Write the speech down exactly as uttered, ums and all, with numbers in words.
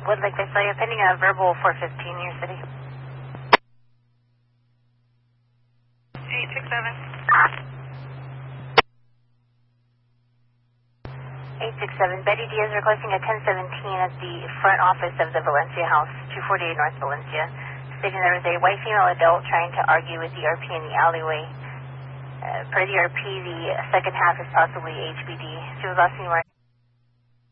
Woodlake Visalia, pending a verbal four fifteen in your city. eight six seven. eight six seven. Betty Diaz requesting a ten seventeen at the front office of the Valencia House, two forty-eight North Valencia, stating there was a white female adult trying to argue with the R P in the alleyway. Uh, per the R P, the second half is possibly H B D. She was asking where